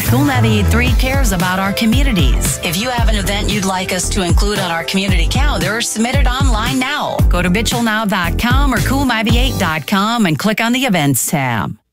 Cool 98.3 cares about our communities. If you have an event you'd like us to include on our community calendar, submit it online now. Go to mitchellnow.com or cool98.com and click on the events tab.